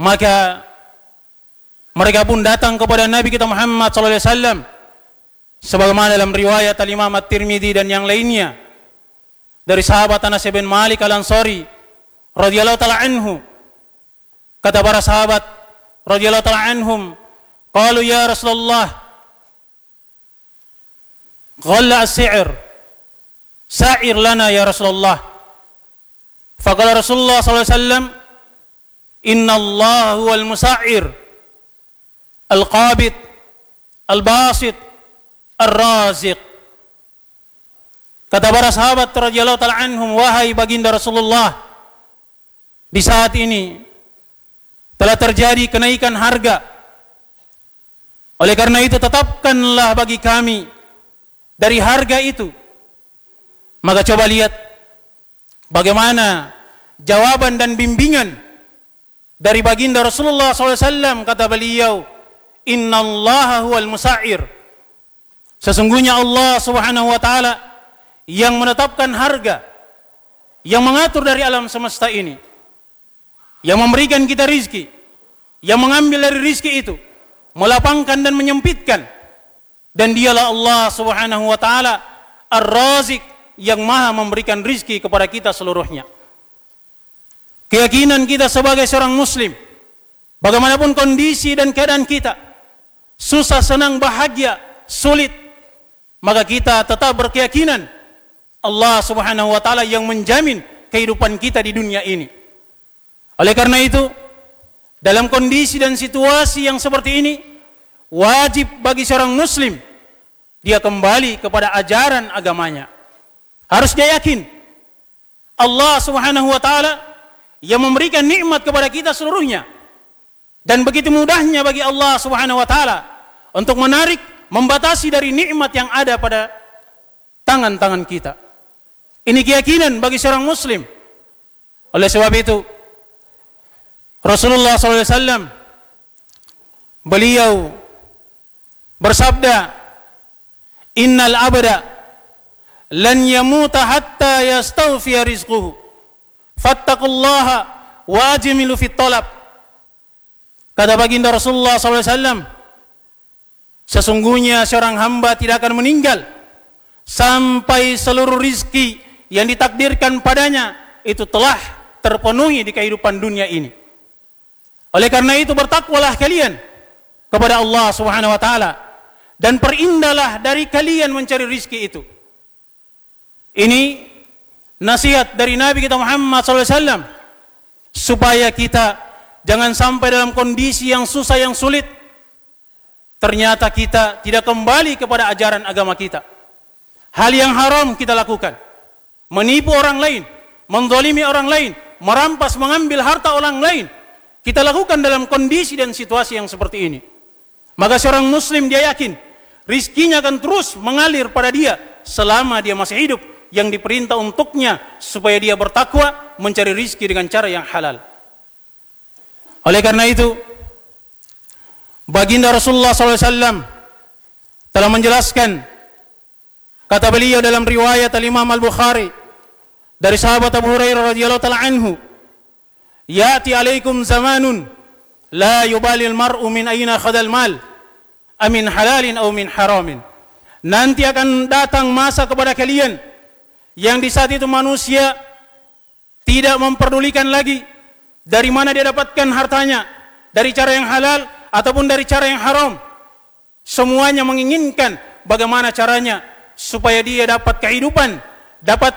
Maka mereka pun datang kepada Nabi kita Muhammad sallallahu alaihi wasallam sebagaimana dalam riwayat Al-Imam At-Tirmidzi dan yang lainnya dari sahabat Anas bin Malik Al-Ansari radhiyallahu taala anhu. Kata para sahabat radhiyallahu taala anhum, qalu ya Rasulullah, ghalla as-si'r, sa'ir lana ya Rasulullah. Faqala Rasulullah sallallahu alaihi wasallam, inna Allah huwal musa'ir al-qabid al-basit ar-raziq. Kata para sahabat radhiyallahu taala anhum, wahai baginda Rasulullah, di saat ini telah terjadi kenaikan harga. Oleh karena itu tetapkanlah bagi kami dari harga itu. Maka coba lihat bagaimana jawaban dan bimbingan dari baginda Rasulullah SAW. Kata beliau, innallaha huwal musa'ir, sesungguhnya Allah subhanahu wa ta'ala yang menetapkan harga, yang mengatur dari alam semesta ini, yang memberikan kita rizki, yang mengambil dari rizki itu, melapangkan dan menyempitkan. Dan dialah Allah subhanahu wa ta'ala Ar-Razik, yang maha memberikan rizki kepada kita seluruhnya. Keyakinan kita sebagai seorang muslim, bagaimanapun kondisi dan keadaan kita, susah, senang, bahagia, sulit, maka kita tetap berkeyakinan Allah subhanahu wa ta'ala yang menjamin kehidupan kita di dunia ini. Oleh karena itu, dalam kondisi dan situasi yang seperti ini, wajib bagi seorang muslim dia kembali kepada ajaran agamanya. Harus dia yakin Allah subhanahu wa ta'ala yang memberikan nikmat kepada kita seluruhnya, dan begitu mudahnya bagi Allah subhanahu wa ta'ala untuk menarik, membatasi dari nikmat yang ada pada tangan-tangan kita. Ini keyakinan bagi seorang muslim. Oleh sebab itu Rasulullah SAW beliau bersabda, innal abda lan yamuta hatta yastawfiya rizquhu fattaqullaha wa ajmilu fit talab. Kata baginda Rasulullah SAW, sesungguhnya seorang hamba tidak akan meninggal sampai seluruh rizki yang ditakdirkan padanya itu telah terpenuhi di kehidupan dunia ini. Oleh karena itu bertakwalah kalian kepada Allah subhanahu wa ta'ala, dan perindahlah dari kalian mencari rizki itu. Ini nasihat dari Nabi kita Muhammad SAW, supaya kita jangan sampai dalam kondisi yang susah, yang sulit, ternyata kita tidak kembali kepada ajaran agama kita. Hal yang haram kita lakukan, menipu orang lain, menzalimi orang lain, merampas, mengambil harta orang lain, kita lakukan dalam kondisi dan situasi yang seperti ini. Maka seorang muslim dia yakin rizkinya akan terus mengalir pada dia selama dia masih hidup, yang diperintah untuknya supaya dia bertakwa, mencari rizki dengan cara yang halal. Oleh karena itu baginda Rasulullah SAW telah menjelaskan, kata beliau dalam riwayat Al-Imam Al-Bukhari dari sahabat Abu Hurairah radhiyallahu ta'ala anhu, ya'ti alaikum zamanun la yubalil mar'u min aina khadal mal amin halalin aw min haramin. Nanti akan datang masa kepada kalian yang di saat itu manusia tidak memperdulikan lagi dari mana dia dapatkan hartanya, dari cara yang halal ataupun dari cara yang haram. Semuanya menginginkan bagaimana caranya supaya dia dapat kehidupan, dapat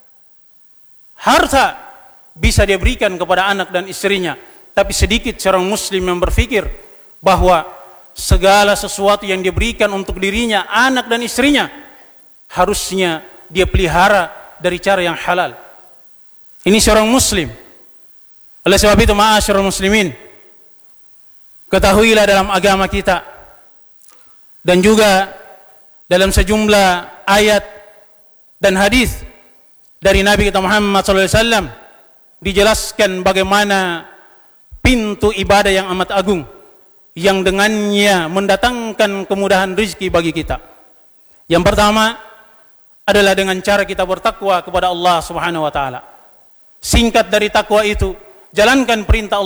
harta, bisa dia berikan kepada anak dan istrinya. Tapi sedikit seorang muslim yang berpikir bahwa segala sesuatu yang diberikan untuk dirinya, anak dan istrinya, harusnya dia pelihara dari cara yang halal. Ini seorang muslim. Oleh sebab itu, ma'asyiral muslimin, ketahuilah dalam agama kita dan juga dalam sejumlah ayat dan hadis dari Nabi kita Muhammad SAW dijelaskan bagaimana pintu ibadah yang amat agung yang dengannya mendatangkan kemudahan rezeki bagi kita. Yang pertama adalah dengan cara kita bertakwa kepada Allah Subhanahu wa taala. Singkat dari takwa itu, jalankan perintah Allah